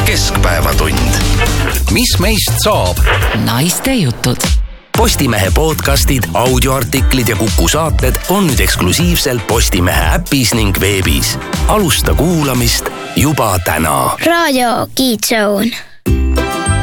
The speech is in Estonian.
Keskpäevatund. Mis meist saab? Naiste jutud. Postimehe podcastid, audioartiklid ja Kuku saated on nüüd eksklusiivselt Postimehe äpis ning veebis. Alusta kuulamist juba täna. Raadio Kids Zone.